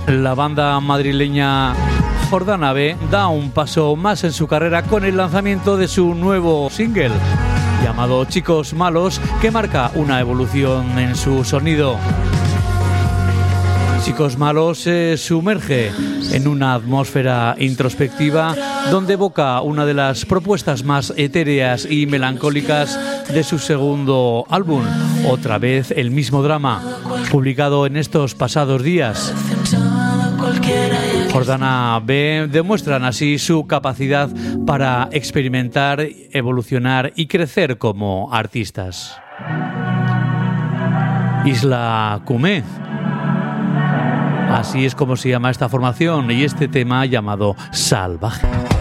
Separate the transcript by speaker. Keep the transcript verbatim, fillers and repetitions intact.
Speaker 1: La banda madrileña Jordana B da un paso más en su carrera con el lanzamiento de su nuevo single, llamado Chicos Malos, que marca una evolución en su sonido. Chicos Malos se sumerge en una atmósfera introspectiva donde evoca una de las propuestas más etéreas y melancólicas de su segundo álbum, Otra vez el mismo drama, publicado en estos pasados días. Jordana B demuestran así su capacidad para experimentar, evolucionar y crecer como artistas. Isla Cumé, así es como se llama esta formación y este tema llamado Salvaje.